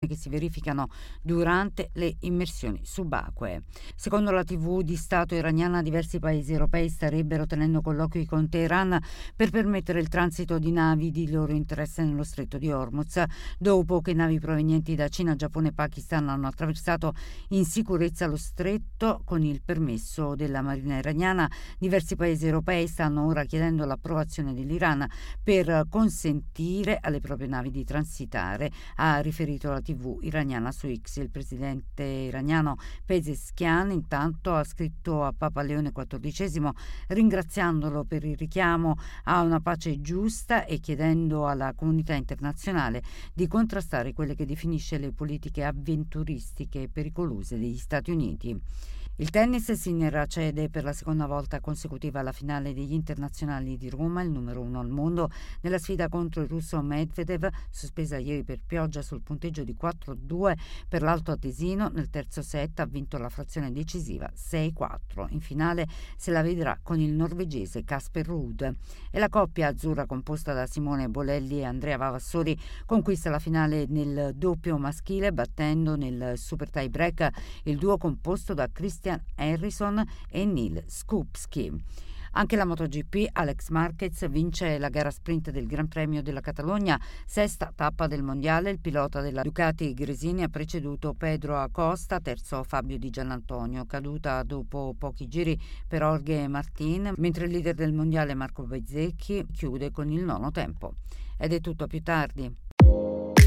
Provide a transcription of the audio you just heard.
che si verificano durante le immersioni subacquee. Secondo la TV di Stato iraniana, diversi paesi europei starebbero tenendo colloqui con Teheran per permettere il transito di navi di loro interesse nello stretto di Hormuz, dopo che navi provenienti da Cina, Giappone e Pakistan hanno attraversato in sicurezza lo stretto con il permesso della marina iraniana. Diversi paesi europei stanno ora chiedendo l'approvazione dell'Iran per consentire alle proprie navi di transitare, ha riferito la TV iraniana su X. Il presidente iraniano Pezeshkian intanto ha scritto a Papa Leone XIV ringraziandolo per il richiamo a una pace giusta e chiedendo alla comunità internazionale di contrastare quelle che definisce le politiche avventuristiche e pericolose degli Stati Uniti. Il tennis, Sinner accede per la seconda volta consecutiva alla finale degli internazionali di Roma, il numero 1 al mondo, nella sfida contro il russo Medvedev, sospesa ieri per pioggia sul punteggio di 4-2 per l'Alto Atesino. Nel terzo set ha vinto la frazione decisiva 6-4. In finale se la vedrà con il norvegese Casper Ruud. E la coppia azzurra, composta da Simone Bolelli e Andrea Vavassori, conquista la finale nel doppio maschile, battendo nel super tie break il duo composto da Christian Harrison e Neil Skupski. Anche la MotoGP, Alex Marquez vince la gara sprint del Gran Premio della Catalogna, sesta tappa del mondiale. Il pilota della Ducati Gresini ha preceduto Pedro Acosta, terzo Fabio Di Giannantonio, caduta dopo pochi giri per Jorge Martin, mentre il leader del mondiale Marco Bezzecchi chiude con il nono tempo. Ed è tutto, a più tardi.